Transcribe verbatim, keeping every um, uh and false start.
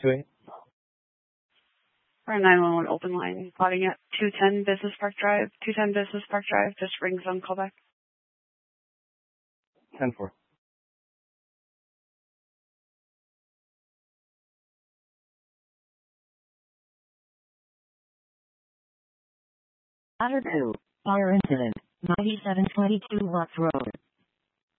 two eight. For a nine one one open line, plotting at two ten Business Park Drive. two ten Business Park Drive, just rings on callback. ten four. Otter two, fire incident, ninety-seven twenty-two Watts Road.